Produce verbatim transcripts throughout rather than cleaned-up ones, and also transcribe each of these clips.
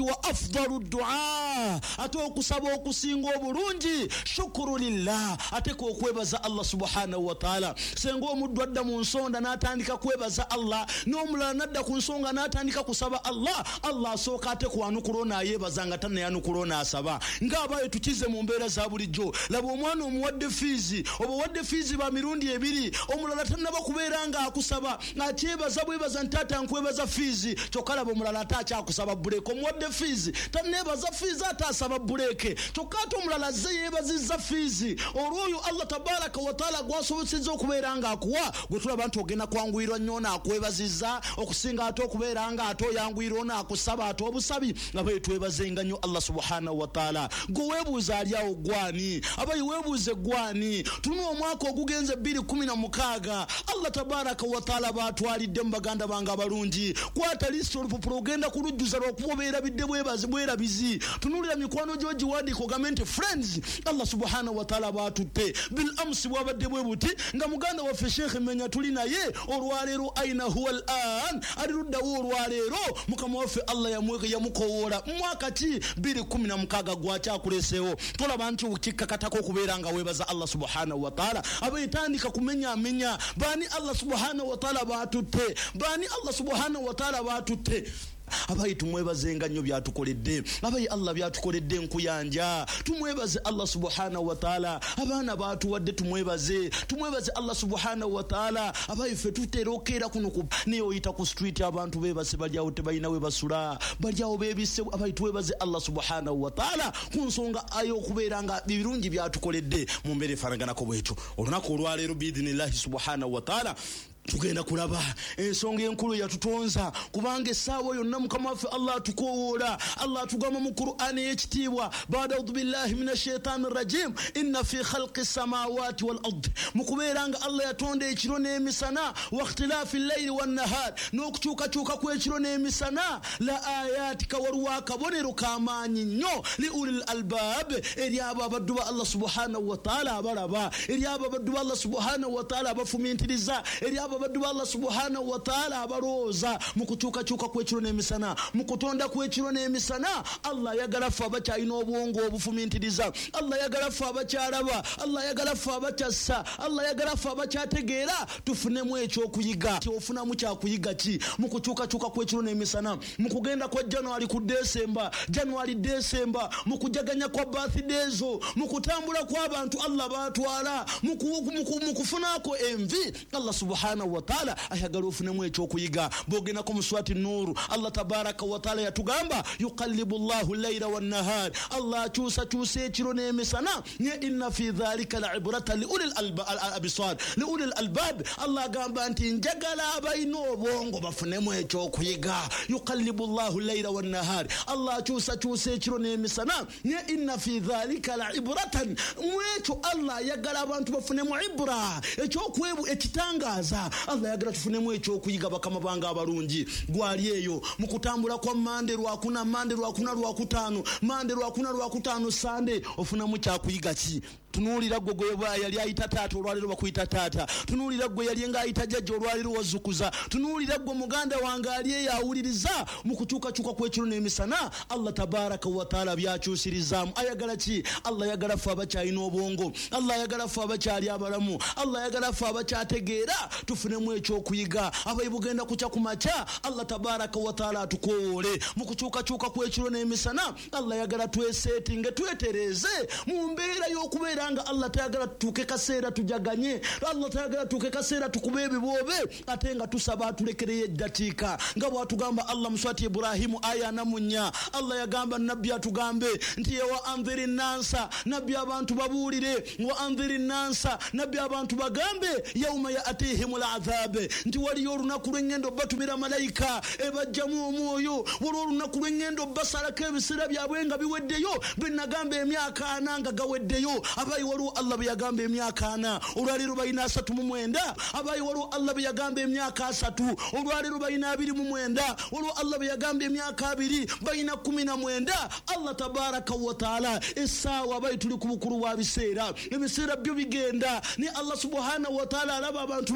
wa afdalu du'a ate okusaba okusinga obulungi shukuru lillah ate ko kwebaza Allah subhanahu wa ta'ala. Senga omuddu adda mu nsonda n'atandika kwebaza Allah n'omulala nadda ku nsonga n'atandika kusaba Allah, Allah asooka ate kwanukula n'ayebaza nga tannayanukula n'asaba. Ng'abayo tukize mu mbeera za bulijjo. Laba omwana omuwadde fiizi oba wadde fiizi ba mirundi ebiri, omulala tannaba kubeera nga akusaba akyebaza bwebaza ntaata nkwebaza fiizi, kyokka laba omulala ate akyakusaba buleeko. Omuwadde fiizi tanneebaza fiizi ate asaba buleeke, kyokka ate omulala azze yeebazizza fiizi. Olwoyo Allah tabaraka wa taala gwasobozesezza okubeera nga akuwa gwe tulaba nti ogenda kwanguyirwa nnyo n'akwebazizza okusinga ate okubeera nga ate oyanguyirwa n'akusaba ate obusabi. Abaye twebazenga nnyo Allah subhanahu wa taala. Gwe weebuuza ali awo gwani? Abaye weebuuze gwani? Tuna omwaka ogugenze bbiri kumi na mukaaga Allah tabaraka wa taala baatwalidde mu baganda bange abalungi. Kwata lisiti olupapula ogenda kulujjuza lwakuba obeerabidde bwebazi bwerabizi. Tunuulira mikwano gyo giwandiika ogambe nti friends Allah subhanahu wa taala baatutte bil amsi bwabadde bwe buti nga muganda waffe Sheikh Menya tuli naye olwaleero aina huwa al-an ali luddawo olwaleero mukama waffe Allah yamweke yamukowoola mwaka ki bbiri kumi na mukaaga gwakyakuleeseewo. Tolaba nti ukikkakatako okubeera nga weebaza Allah subhanahu wa taala. Abeetandika kumenya amenya baani Allah subhanahu wa taala baatutte, baani Allah subhanahu wa taala baatutte. Abayi tumwebazenga nnyo byatukoledde. Abayi Allah byatukoledde nkuyanja. Tumwebaze Allah subhanahu wa taala. Abaana baatuwadde tumwebaze. Tumwebaze Allah subhanahu wa taala. Abayi ffe tutera okeera kuno ku niyo oyita ku street abantu beebase balyawo tebalina we basula. Balyawo beebise. Abayi twebaze Allah subhanahu wa taala ku nsonga ayo okubeera nga birungi byatukoledde mu mbeera efanaganako bwetyo. Olunaku olwaleero biidhinillahi subhanahu wa taala tugenda kulaba ensonga enkulu yatutonza kubanga essaawa yonna mukama waffe Allah atukowoola. Allah atugamba mu Qur'ani y'ekitiibwa baada audhu billahi minash shaitani rajim inna fi khalqi samawati wal ard mukubeera nga Allah yatonda ekiro n'emisana wa ikhtilafi al-layli wan nahar n'okukyukakyuka kw'ekiro n'emisana la ayati kawaruwa akabonero k'amaanyi nnyo li ulil albab eri abo abaddu ba Allah subhanahu wa taala abalaba, eri abo abaddu ba Allah subhanahu wa taala abafumintiriza, eri abaddu ba Allah subhanahu wa taala abalooza mu kukyukakyuka kw'ekiro n'emisana, mu kutonda kw'ekiro n'emisana. Allah yagala ffe abakyalina obwongo obufumintiriza, Allah yagala ffe abakyalaba, Allah yagala ffe abakyassa, Allah yagala ffe abakyategeera tufunemu ekyokuyiga. Ofunamu kyakuyiga ki mu kukyukakyuka kw'ekiro n'emisana? Mu kugenda kwa January ku December, January December, mu kujaganya kwa birthdays, mu kutambula kw'abantu Allah baatwala, mu kufunaako envi. Allah subhanahu wa taala ayagala ofunemu ekyokuyiga. Bwogenda ku Surati Nur Allah tabaraka wa taala yatugamba yuqallibu Allahu al-layla wan-nahar. Allah akyusa kyusa ekiro n'emisana. Nye inna fi dhalika la'ibratan li ulil absar li ulil albab. Allah agamba nti njagala abalina obwongo bafunemu ekyokuyiga. Yuqallibu Allahu al-layla wan-nahar. Allah akyusa kyusa ekiro n'emisana. Nye inna fi dhalika la'ibratan. Mwekyo Allah ayagala abantu bafunemu ibra ekyokwebu ekitangaza. Allah yagala tufunemu ekyokuyiga bakama banga abalungi. Gwali eyo mu kutambula kwa mande lwakuna mande lwakuna lwakutaano mande lwakuna lwakutaano sande ofunamu kyakuyiga ki? Tunuulira gwe gwe yali ayita taata olwaleero bakuyita taata. Tunuulira gwe yali nga ayita jjajja olwaleero wazukuza. Tunuulira gwe muganda wange ali eyo awuliriza mu kukyukakyuka kw'ekiro n'emisana. Allah tabaraka wa taala byakyusirizaamu. Ayagala ki? Allah ayagala ffe abakyalina obwongo, Allah ayagala ffe abakyali abalamu, Allah ayagala ffe abakyategeera tufunemu ekyokuyiga. Abayi bugenda kukya ku makya Allah tabaraka wa taala atukowoole mu kukyukakyuka kw'ekiro n'emisana. Allah ayagala tweseetinge twetereze mu mbeera y'okubeera nga Allah tayagala tuke kaseera tujaganye, Allah tayagala tuke kaseera tukube ebiboobe ate nga tusaba atulekereye eddakiika nga bwatugamba Allah mu Surati Ibrahimu aya namunya. Allah yagamba nabbi atugambe nti wa anziri nansa, nabbi abantu babuulire wa anziri nansa, nabbi abantu bagambe yauma ya'tihim al'adhab nti waliyo olunaku lw'engendo batumira malayika ebajjamu omwoyo, waliyo olunaku lw'engendo basalako ebiseera byabwe nga biweddeyo benagamba emyaka ana nga gaweddeyo. Abayi waliwo Allah bwe yagamba emyaka ana olwaleero balina asatu mu mwenda. Abayi waliwo Allah bwe yagamba emyaka asatu olwaleero balina abiri mu mwenda. Waliwo Allah bwe yagamba emyaka abiri balina kumi na mwenda. Allah tabaraka wa taala essaawa abayi tuli ku bukulu bwa biseera, ebiseera byo bigenda ne Allah subhanahu wa taala alaba abantu babizannya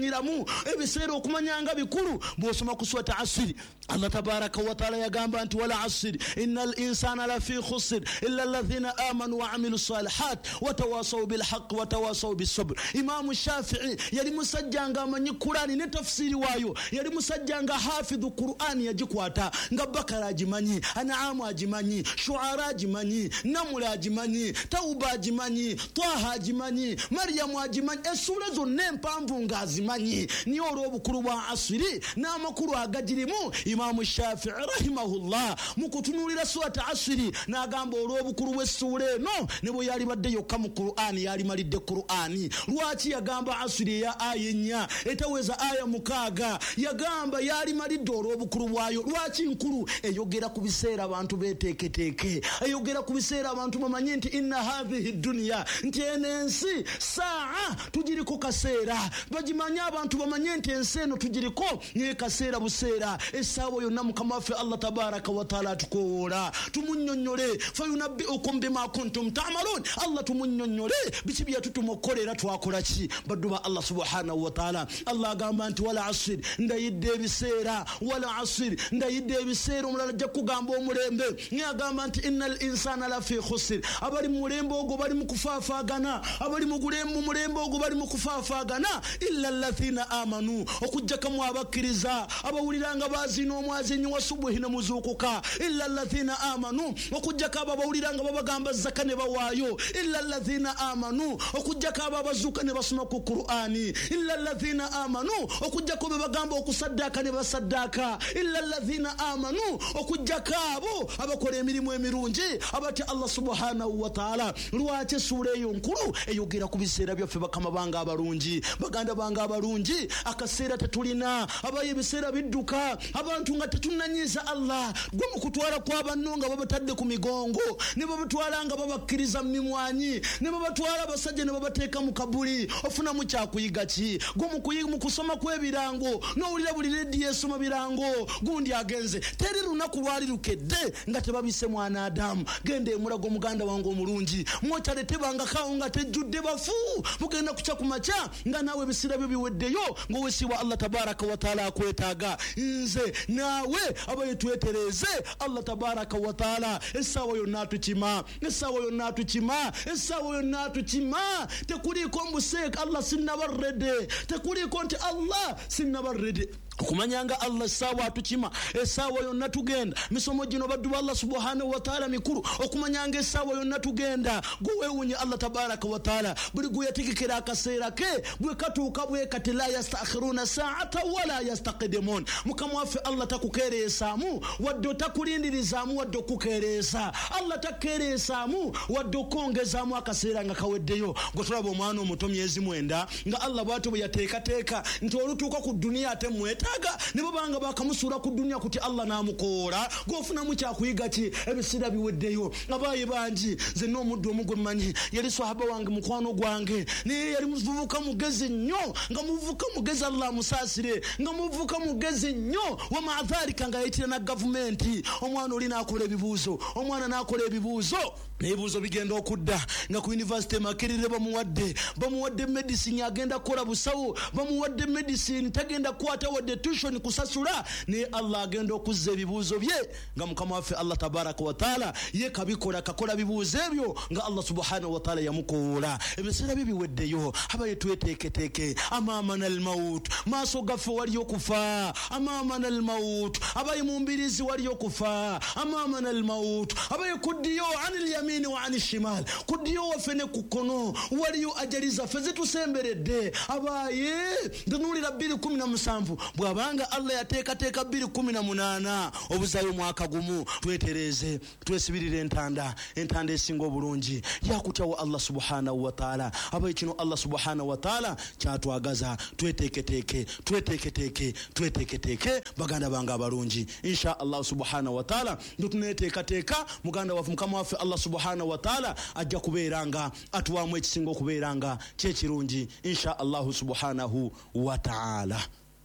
okuzanyiramu ebiseera okumanyanga bikulu bw'osoma ku surata asiri. Allah tabaraka wa taala yagamba nti wala asiri innal insana lafi khusr illa alladhina amanu wa amilu salihat watawasaw bilhaq watawasaw bisabr. Imamu Shafi'i yali musajja nga amanyi Qur'ani ne tafsiri waayo, yali musajja nga hafidhu Qur'ani yagikwata nga Bakara agimanyi, An'am agimanyi, Shu'ara agimanyi, Naml agimanyi, Tauba agimanyi, Taha agimanyi, Maryam agimanyi, essura zonna empanvu nga azimanyi. Niyo olw'obukulu bwa asiri n'amakulu agagirimu Imamu Shafi'i rahimahullah mukutunulira surata asiri n'agamba olw'obukulu bw'essura eno ne bwe yali badde yokka mu Qur'ani yali malidde Qur'ani. Lwaki yagamba asiri ya aya ennya etaweza aya mukaaga? Yagamba yali malidde olw'obukulu bwayo. Lwaki nkulu? Eyogera ku biseera abantu beteeketeeke, eyogera ku biseera abantu bamanyi nti inna hadhihi dunya, nti eno ensi saa tugiriko kaseera. Bagimanye abantu bamanye nti ensi eno tugiriko naye kaseera buseera. Essaawa yonna Mukama waffe Allah tabaraka wa taala atukowoola tumunnyonnyole fayunabbi'ukum bima kuntum ta'malun. Allah tumunnyonnyole biki bye yatutuma okukolera twakola ki baddu ba Allah subhanahu wa taala. Allah agamba nti wala asir, ndayidde ebiseera, wala asir ndayidde ebiseera. Omulala ajja kugamba omulembe naye agamba nti innal insana lafi khusr, abali mu mulembe ogwo bali mu kufaafaagana, abali mu mulembe ogwo bali mu kufaafaagana illa alladhina amanu, okujjakamu abakkiriza abawuliranga baazina omwazinyi wa subuhi ne muzuukuka. Illa alladhina amanu, okujjako abo abawuliranga babagamba zaka ne bawaayo. Illa alladhina amanu, okujjako abo abazuuka ne basoma ku Qur'ani. Illa alladhina amanu, okujjako be bagamba okusaddaaka ne basaddaaka. Illa alladhina amanu, okujjako abo abakola emirimu emirungi abatya Allah subhanahu wa taala. Lwaki essura eyo nkulu eyogera ku biseera byaffe bakama bange abalungi, baganda bange abalungi? Akaseera tetulina, abaye ebiseera bidduka, abantu nga tetunanyiza Allah. Gwe mu kutwala kw'abanno nga babatadde ku migongo, ne babatwala nga babakkiriza mu mimwanyi, ne babatwala abasajja ne babateeka mu kabuli. Ofunamu kyakuyiga ki? Gwe mu kuyiga mu kusoma kw'ebirango n'owulira buli lediyo esoma birango gundi agenze. Teri lunaku lwali lukedde nga tebabise mwana Adamu. Genda emulago muganda wange omulungi, mwokyale tebangakawo nga tejjudde bafu. Mugenda kuca ku makya nga naawe ebisira byo biweddeyo ng'owesibwa Allah tabaraka wa taala akwetaaga. Nze naawe abaye twetereze Allah tabaraka wa taala. Essaawa yonna atukima, essaawa yonna atukima, essaawa yonna atukima. Tekuliiko mbuseeka Allah sinnabarredde, tekuliiko nti Allah sinnabarredde. Okumanyanga Allah essaawa atukima, essaawa yonna tugenda. Misomo gino baddu ba Allah subhanahu wa taala mikulu. Okumanyanga essaawa yonna tugenda. Gwe weewunye Allah tabaraka wa taala buli gwe yategekera akaseera ke bwe katuuka bwe kati la yastakhiruna saata wala yastaqdimun. Mukama waffe Allah takukeereesaamu wadde takulindirizaamu wadde okukeereesa. Allah takukeereesaamu wadde okongezaamu akaseera nga kaweddeyo. Gwe tulaba omwana omuto myezi mwenda nga Allah bw'atyo bwe yateekateeka nti olutuuka ku dunia ate mwetaaga ne babanga bakamusuula ku dunia kuti Allah n'amukoola. Gwofunamu kyakuyiga ki? Ebiseera biweddeyo. Abaayi bangi nze n'omuddu omu gwe mmanyi yali sahaba wange mukwano gwange naye yali muvubuka mugezi nnyo, nga muvubuka mugezi Allah musaasire, nga muvubuka mugezi nnyo. Wa maadhalika nga yayitira na gavumenti. Omwana oli n'akola ebibuuzo, omwana n'akola ebibuuzo n'ebibuuzo bigenda okudda nga ku University Makerere bamuwadde bamuwadde medicine agenda kukola busawo, bamuwadde medicine tagenda kukwata wadde tuition kusasula, naye Allah agenda okuzza ebibuuzo bye nga Mukama waffe Allah tabaraka wa taala ye kabikola kakola bibuuzo ebyo nga Allah subhanahu wa taala yamukoola. Ebiseera bye biweddeyo. Abaye tweteeketeeke. Amaamana al-maut, maaso gaffe wali okufa. Amaamana al-maut, abaye mu mbirizi wali okufa. Amaamana al-maut, abaye kuddiyo anil yamini wa anil shimal, kuddiyo waffe ne ku kkono waliyo ajali zaffe zitusemberedde. Abaye ntunuulira bbiri kumi na musanvu bw'abanga Allah yateekateeka bbiri kumi na munaana obuzaayo mwaka gumu. Twetereze, twesibirire entanda, entanda esinga obulungi yakutyawo Allah subhanahu wa taala. Abaye kino Allah subhanahu wa taala kyatwagaza. Tweteeketeeke, tweteeketeeke, tweteeketeeke baganda bange abalungi. Insha Allah subhanahu wa taala tuneteekateeka muganda waffe Mukama waffe Allah subhanahu wa taala ajja kubeeranga atuwaamu ekisinga okubeeranga kyekirungi insha Allah subhanahu wa taala.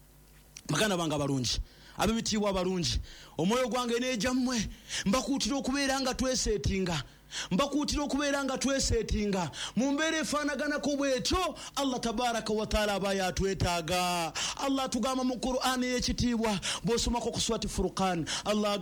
Baganda bange abalungi, ab'emitiibwa abalungi, omwoyo gwange n'ejammwe mbakuutira okubeera nga tweseetinga mbakuutira okubeera nga tweseetinga mu mbeera efaanaganako bwetyo Allah tabaraka wa taala aba yatwetaaga. Allah tugamba mu Qur'ani y'ekitiibwa bw'osomako ku surati Furqan Allah